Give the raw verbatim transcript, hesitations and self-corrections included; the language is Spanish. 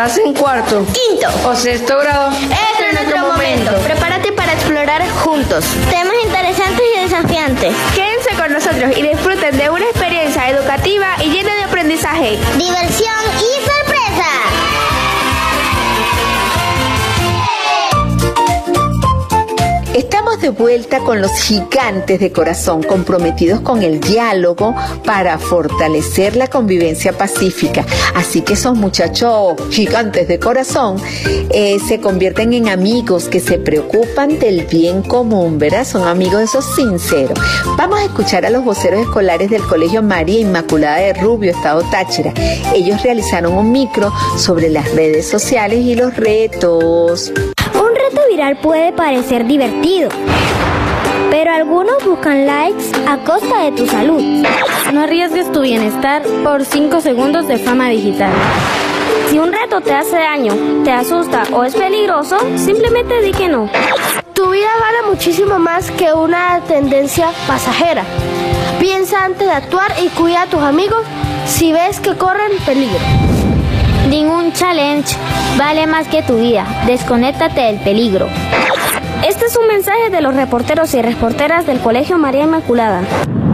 Estás en cuarto, quinto o sexto grado. Este es nuestro momento. Prepárate para explorar juntos temas interesantes y desafiantes. Quédense con nosotros y disfruten de una experiencia educativa y llena de aprendizaje, diversión y sorpresa. Estamos de vuelta con los gigantes de corazón, comprometidos con el diálogo para fortalecer la convivencia pacífica. Así que esos muchachos gigantes de corazón eh, se convierten en amigos que se preocupan del bien común, ¿verdad? Son amigos de esos sinceros. Vamos a escuchar a los voceros escolares del Colegio María Inmaculada de Rubio, Estado Táchira. Ellos realizaron un micro sobre las redes sociales y los retos. Un reto viral puede parecer divertido, pero algunos buscan likes a costa de tu salud. No arriesgues tu bienestar por cinco segundos de fama digital. Si un reto te hace daño, te asusta o es peligroso, simplemente di que no. Tu vida vale muchísimo más que una tendencia pasajera. Piensa antes de actuar y cuida a tus amigos si ves que corren peligro. Ningún challenge vale más que tu vida. Desconéctate del peligro. Este es un mensaje de los reporteros y reporteras del Colegio María Inmaculada.